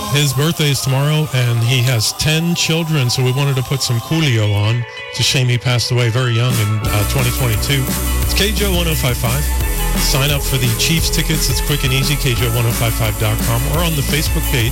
His birthday is tomorrow, and he has 10 children, so we wanted to put some Coolio on. It's a shame he passed away very young in 2022. It's KJO 1055. Sign up for the Chiefs tickets. It's quick and easy, KJO1055.com, or on the Facebook page.